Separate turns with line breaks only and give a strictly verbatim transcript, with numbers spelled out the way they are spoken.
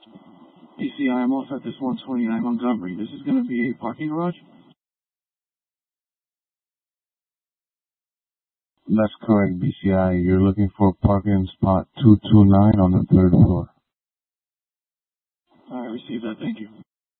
B C I, I'm off at this one twenty-nine Montgomery. This is going to be a parking garage?
That's correct, B C I. You're looking for parking spot two two nine on the third floor.
I received that. Thank you.